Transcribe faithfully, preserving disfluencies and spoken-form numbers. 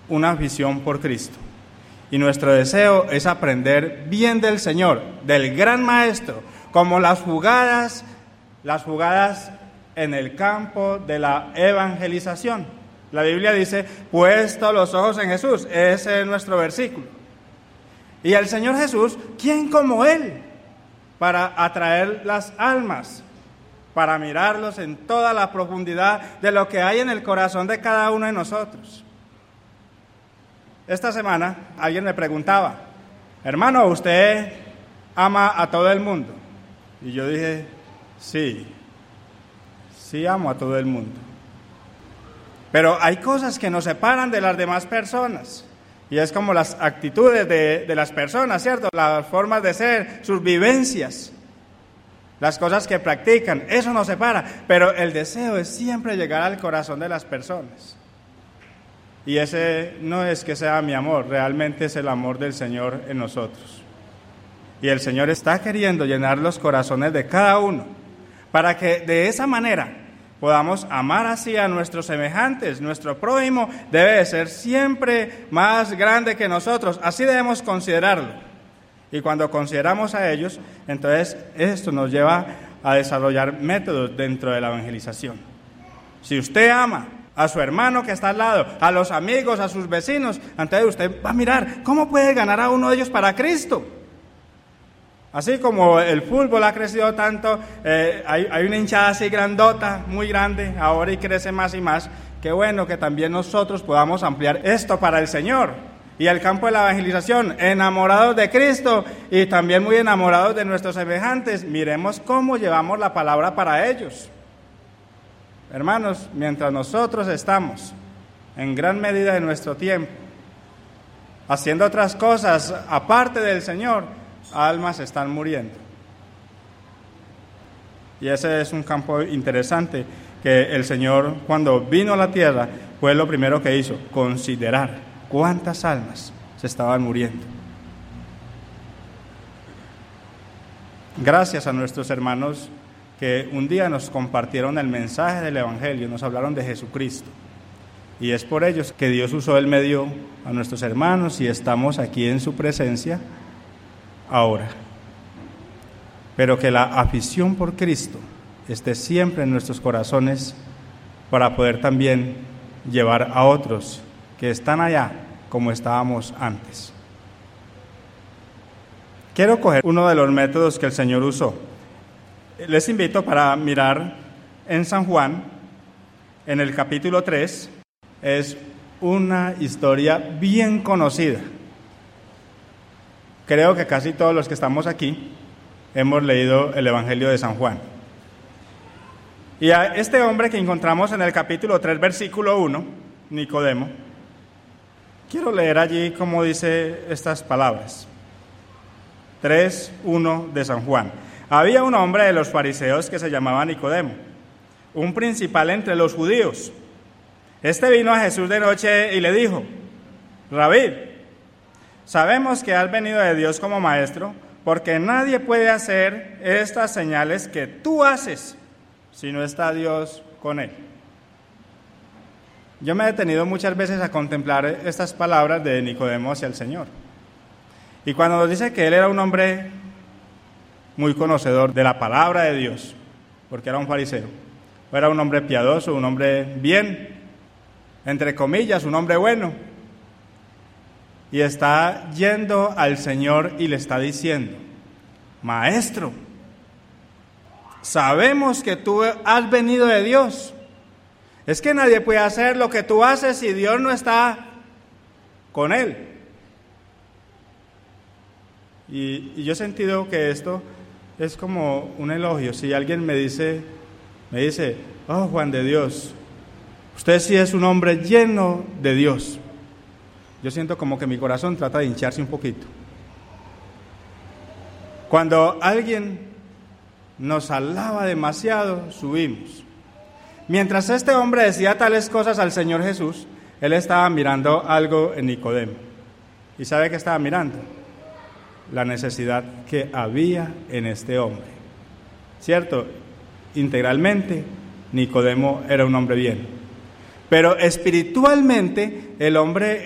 una afición por Cristo. Y nuestro deseo es aprender bien del Señor, del gran Maestro, como las jugadas, las jugadas en el campo de la evangelización. La Biblia dice, puesto los ojos en Jesús, ese es nuestro versículo. Y el Señor Jesús, ¿quién como Él para atraer las almas? Para mirarlos en toda la profundidad de lo que hay en el corazón de cada uno de nosotros. Esta semana alguien me preguntaba, hermano, ¿usted ama a todo el mundo? Y yo dije, sí, sí amo a todo el mundo. Pero hay cosas que nos separan de las demás personas. Y es como las actitudes de, de las personas, ¿cierto? Las formas de ser, sus vivencias, las cosas que practican, eso nos separa. Pero el deseo es siempre llegar al corazón de las personas. Y ese no es que sea mi amor, realmente es el amor del Señor en nosotros. Y el Señor está queriendo llenar los corazones de cada uno, para que de esa manera podamos amar así a nuestros semejantes. Nuestro prójimo debe de ser siempre más grande que nosotros, así debemos considerarlo. Y cuando consideramos a ellos, entonces esto nos lleva a desarrollar métodos dentro de la evangelización. Si usted ama a su hermano que está al lado, a los amigos, a sus vecinos, entonces usted va a mirar cómo puede ganar a uno de ellos para Cristo. Así como el fútbol ha crecido tanto, eh, hay, hay una hinchada así grandota, muy grande, ahora y crece más y más. Qué bueno que también nosotros podamos ampliar esto para el Señor. Y el campo de la evangelización, enamorados de Cristo y también muy enamorados de nuestros semejantes, miremos cómo llevamos la palabra para ellos. Hermanos, mientras nosotros estamos en gran medida de nuestro tiempo haciendo otras cosas aparte del Señor, almas están muriendo. Y ese es un campo interesante que el Señor, cuando vino a la tierra, fue lo primero que hizo, considerar cuántas almas se estaban muriendo. Gracias a nuestros hermanos que un día nos compartieron el mensaje del Evangelio, nos hablaron de Jesucristo. Y es por ellos que Dios usó el medio a nuestros hermanos y estamos aquí en su presencia ahora. Pero que la afición por Cristo esté siempre en nuestros corazones para poder también llevar a otros que están allá como estábamos antes. Quiero coger uno de los métodos que el Señor usó. Les invito para mirar en San Juan, en el capítulo tres, es una historia bien conocida. Creo que casi todos los que estamos aquí hemos leído el Evangelio de San Juan. Y a este hombre que encontramos en el capítulo tres, versículo uno, Nicodemo, quiero leer allí cómo dice estas palabras. tres, uno de San Juan. Había un hombre de los fariseos que se llamaba Nicodemo, un principal entre los judíos. Este vino a Jesús de noche y le dijo: Rabí, sabemos que has venido de Dios como maestro, porque nadie puede hacer estas señales que tú haces si no está Dios con él. Yo me he detenido muchas veces a contemplar estas palabras de Nicodemo hacia el Señor. Y cuando nos dice que él era un hombre muy conocedor de la palabra de Dios, porque era un fariseo, era un hombre piadoso, un hombre bien, entre comillas, un hombre bueno, y está yendo al Señor y le está diciendo: Maestro, sabemos que tú has venido de Dios. Es que nadie puede hacer lo que tú haces si Dios no está con él. Y, y yo he sentido que esto es como un elogio. Si alguien me dice, me dice, oh, Juan de Dios, usted sí es un hombre lleno de Dios. Yo siento como que mi corazón trata de hincharse un poquito. Cuando alguien nos alaba demasiado, subimos. Mientras este hombre decía tales cosas al Señor Jesús, él estaba mirando algo en Nicodemo. ¿Y sabe qué estaba mirando? La necesidad que había en este hombre. ¿Cierto? Integralmente, Nicodemo era un hombre bien. Pero espiritualmente, el hombre